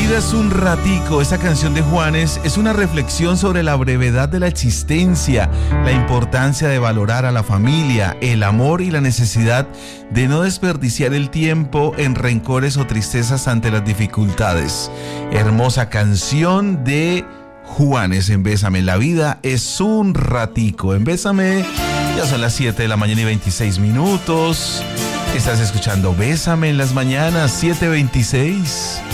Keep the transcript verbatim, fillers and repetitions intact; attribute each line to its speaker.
Speaker 1: vida es un ratico. Esta canción de Juanes es una reflexión sobre la brevedad de la existencia, la importancia de valorar a la familia, el amor y la necesidad de no desperdiciar el tiempo en rencores o tristezas ante las dificultades. Hermosa canción de Juanes en Bésame. La vida es un ratico. En Bésame ya son las siete de la mañana y veintiséis minutos. Estás escuchando Bésame en las mañanas, siete veintiséis.